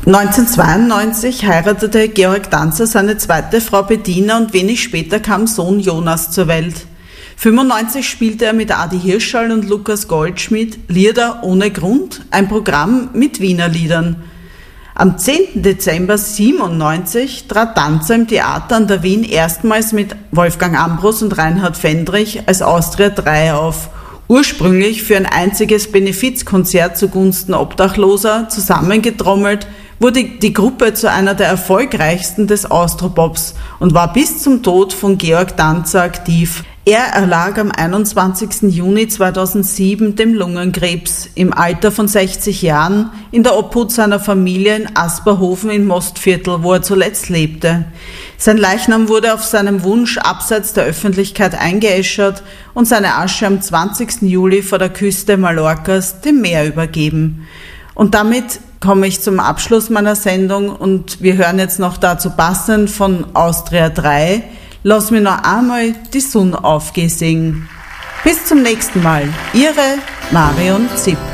1992 heiratete Georg Danzer seine zweite Frau Bettina und wenig später kam Sohn Jonas zur Welt. 1995 spielte er mit Adi Hirschall und Lukas Goldschmidt Lieder ohne Grund, ein Programm mit Wiener Liedern. Am 10. Dezember 1997 trat Danzer im Theater an der Wien erstmals mit Wolfgang Ambros und Reinhard Fendrich als Austria 3 auf. Ursprünglich für ein einziges Benefizkonzert zugunsten Obdachloser zusammengetrommelt, wurde die Gruppe zu einer der erfolgreichsten des Austropops und war bis zum Tod von Georg Danzer aktiv. Er erlag am 21. Juni 2007 dem Lungenkrebs im Alter von 60 Jahren in der Obhut seiner Familie in Asperhofen im Mostviertel, wo er zuletzt lebte. Sein Leichnam wurde auf seinem Wunsch abseits der Öffentlichkeit eingeäschert und seine Asche am 20. Juli vor der Küste Mallorcas dem Meer übergeben. Und damit komme ich zum Abschluss meiner Sendung und wir hören jetzt noch dazu passend von Austria 3 Lass mich noch einmal die Sonne aufgehen singen. Bis zum nächsten Mal. Ihre Marion Zipp.